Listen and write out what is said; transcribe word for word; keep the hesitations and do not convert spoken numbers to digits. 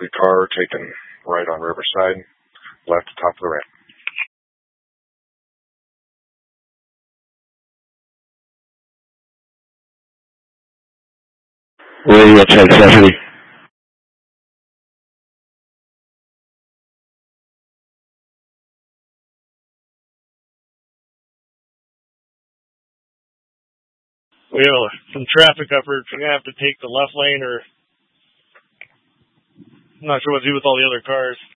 ugly car taken right on Riverside, left top of the ramp. Radio check, Stephanie. We have some traffic up here. We're going to have to take the left lane, or I'm not sure what to do with all the other cars.